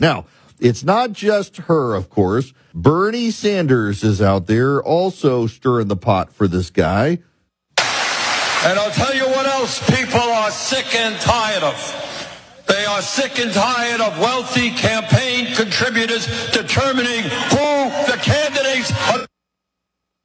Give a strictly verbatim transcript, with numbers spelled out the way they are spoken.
Now, it's not just her, of course. Bernie Sanders is out there also stirring the pot for this guy. And I'll tell you what else people are sick and tired of. They are sick and tired of wealthy campaign contributors determining who